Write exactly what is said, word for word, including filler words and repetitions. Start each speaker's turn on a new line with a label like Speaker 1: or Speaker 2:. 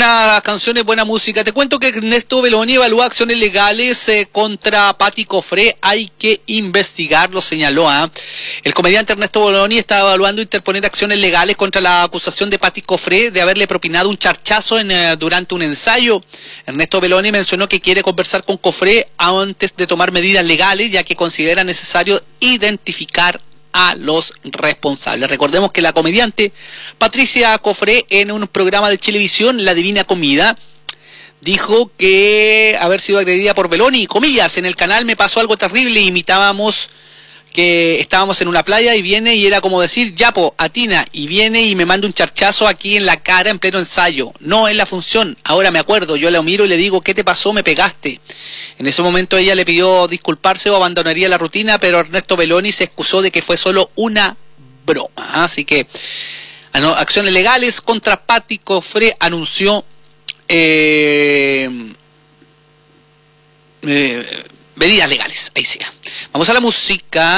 Speaker 1: buenas canciones, buena música. Te cuento que Ernesto Beloni evalúa acciones legales eh, contra Patti Cofré. Hay que investigarlo, señaló. ¿eh? El comediante Ernesto Beloni está evaluando interponer acciones legales contra la acusación de Patti Cofré de haberle propinado un charchazo en, eh, durante un ensayo. Ernesto Beloni mencionó que quiere conversar con Cofré antes de tomar medidas legales, ya que considera necesario identificar a los responsables. Recordemos que la comediante Patricia Cofré, en un programa de televisión, La Divina Comida, dijo que haber sido agredida por Beloni, comillas, en el canal me pasó algo terrible, imitábamos que estábamos en una playa y viene y era como decir, yapo, atina, y viene y me manda un charchazo aquí en la cara en pleno ensayo. No es la función, ahora me acuerdo, yo la miro y le digo, ¿qué te pasó? Me pegaste. En ese momento ella le pidió disculparse o abandonaría la rutina, pero Ernesto Beloni se excusó de que fue solo una broma. Así que acciones legales contra Patti Cofré anunció eh, eh, medidas legales. Ahí sí. Vamos a la música.